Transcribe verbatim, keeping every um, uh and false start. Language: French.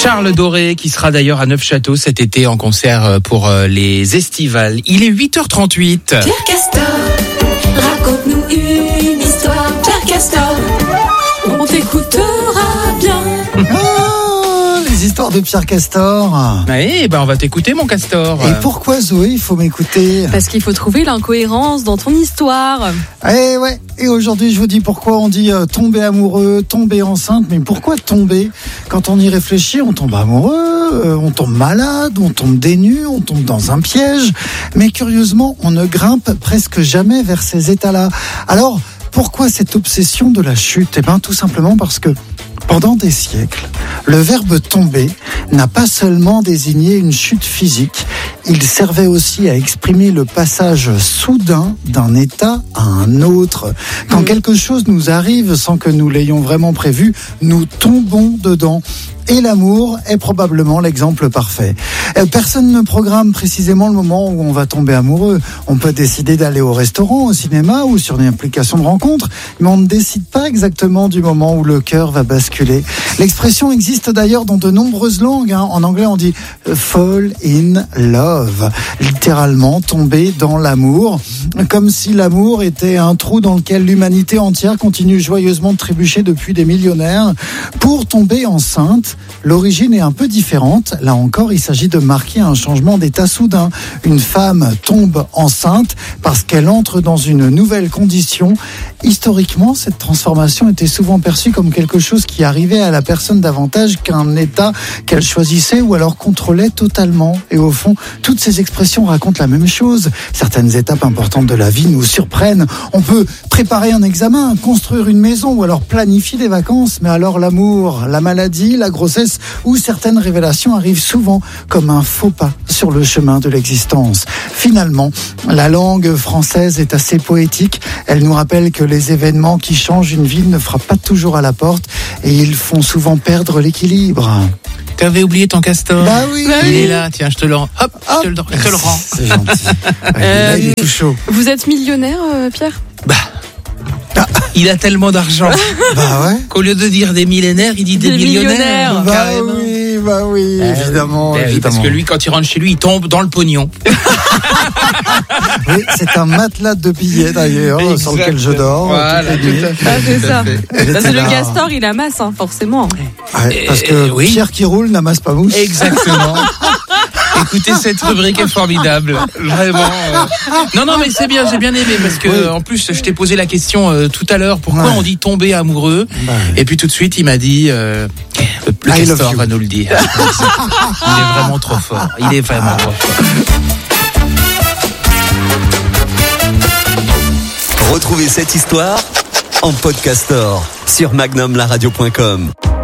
Charles Doré qui sera d'ailleurs à Neufchâteau cet été en concert pour les estivales. Il est huit heures trente-huit. Pierre Castor, raconte-nous une histoire. Pierre Castor, on t'écoutera bien. Oh, les histoires de Pierre Castor. Eh ben on va t'écouter mon Castor. Et pourquoi Zoé, il faut m'écouter? Parce qu'il faut trouver l'incohérence dans ton histoire. Eh ouais. Et aujourd'hui, je vous dis pourquoi on dit euh, tomber amoureux, tomber enceinte. Mais pourquoi tomber? Quand on y réfléchit, on tombe amoureux, euh, on tombe malade, on tombe dénu, on tombe dans un piège. Mais curieusement, on ne grimpe presque jamais vers ces états-là. Alors, pourquoi cette obsession de la chute? Eh bien, tout simplement parce que pendant des siècles, le verbe tomber n'a pas seulement désigné une chute physique, il servait aussi à exprimer le passage soudain d'un état à un autre. Quand quelque chose nous arrive sans que nous l'ayons vraiment prévu, nous tombons dedans. Et l'amour est probablement l'exemple parfait. Personne ne programme précisément le moment où on va tomber amoureux. On peut décider d'aller au restaurant, au cinéma ou sur une application de rencontre, mais on ne décide pas exactement du moment où le cœur va basculer. L'expression existe d'ailleurs dans de nombreuses langues. Hein. En anglais, on dit « fall in love », littéralement tomber dans l'amour, comme si l'amour était un trou dans lequel l'humanité entière continue joyeusement de trébucher depuis des millénaires. Pour tomber enceinte, l'origine est un peu différente. Là encore, il s'agit de marquer un changement d'état soudain. Une femme tombe enceinte parce qu'elle entre dans une nouvelle condition. Historiquement, cette transformation était souvent perçue comme quelque chose qui arrivait à la personne davantage qu'un état qu'elle choisissait ou alors contrôlait totalement. Et au fond, toutes ces expressions racontent la même chose. Certaines étapes importantes de la vie nous surprennent. On peut préparer un examen, construire une maison ou alors planifier des vacances. Mais alors l'amour, la maladie, la grossesse ou certaines révélations arrivent souvent comme un faux pas sur le chemin de l'existence. Finalement, la langue française est assez poétique. Elle nous rappelle que les événements qui changent une vie ne frappent pas toujours à la porte et ils font souvent perdre l'équilibre. T'avais oublié ton Castor? Bah oui. Il est là, tiens, je te le rends. Hop, Hop. je te le, je te le rends. C'est gentil. Ouais, Euh, là, il est tout chaud. Vous êtes millionnaire, euh, Pierre? Bah, il a tellement d'argent Bah ouais. qu'au lieu de dire des millénaires, il dit des, Des millionnaires. millionnaires. Bah Carrément. oui, bah oui, Eh évidemment, oui, eh oui, évidemment. parce que lui, quand il rentre chez lui, il tombe dans le pognon. Oui, c'est un matelas de billets d'ailleurs sur lequel je dors. Voilà, toutes les nuits. tout à fait. Ah, c'est tout à ça. fait. Elle Parce que était le là. Castor, il amasse, hein, forcément. Ouais, parce que Euh, oui. Pierre qui roule n'amasse pas mousse. Exactement. Écoutez, cette rubrique est formidable. Vraiment. euh. Non, non, mais c'est bien, j'ai bien aimé parce que, Oui. euh, en plus, je t'ai posé la question euh, tout à l'heure. Pourquoi Ouais. on dit tomber amoureux? Bah, Et puis tout de suite, il m'a dit, euh, le, le I love Castor you. va nous le dire. Il est vraiment trop fort. Il est vraiment trop fort. Retrouvez cette histoire en podcastor sur magnum la radio point com.